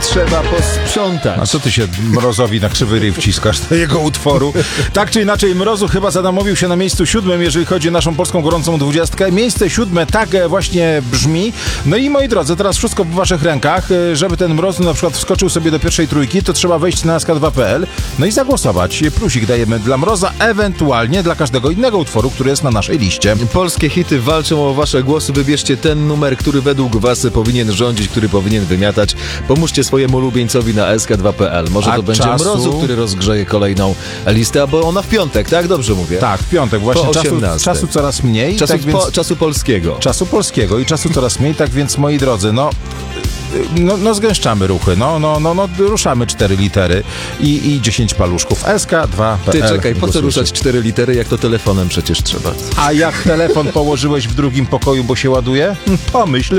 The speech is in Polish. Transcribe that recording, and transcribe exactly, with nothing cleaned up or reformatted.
trzeba posprzątać. A co ty się Mrozowi na krzywy ryj wciskasz do jego utworu? Tak czy inaczej, Mrozu chyba zadomowił się na miejscu siódmym, jeżeli chodzi o naszą polską gorącą dwudziestkę. Miejsce siódme tak właśnie brzmi. No i moi drodzy, teraz wszystko w waszych rękach. Żeby ten Mrozu na przykład wskoczył sobie do pierwszej trójki, to trzeba wejść na S K dwa kropka P L no i zagłosować. Plusik dajemy dla Mroza, ewentualnie dla każdego innego utworu, który jest na naszej liście. Polskie hity walczą o wasze głosy. Wybierzcie ten numer, który według was powinien rządzić, który powinien wymiatać. Pomóżcie swojemu ulubieńcowi na S K dwa kropka P L. Może A to będzie czasu? Mrozu, który rozgrzeje kolejną listę, bo ona w piątek, tak? Dobrze mówię? Tak, w piątek właśnie. Po Czasu, osiemnastej. czasu coraz mniej. Czasu, tak więc... po, czasu polskiego. Czasu polskiego i czasu coraz mniej, tak więc moi drodzy, no... No, no zgęszczamy ruchy, no, no, no, no ruszamy cztery litery i, i dziesięć paluszków. S K dwa kropka P L. Ty czekaj, po co Głosujcie. ruszać cztery litery, jak to telefonem przecież trzeba? A jak telefon położyłeś w drugim pokoju, bo się ładuje? Pomyśl,